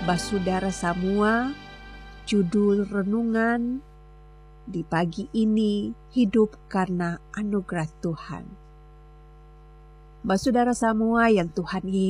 Basudara Samua, judul renungan di pagi ini, hidup karena anugerah Tuhan. Basudara Samua yang Tuhan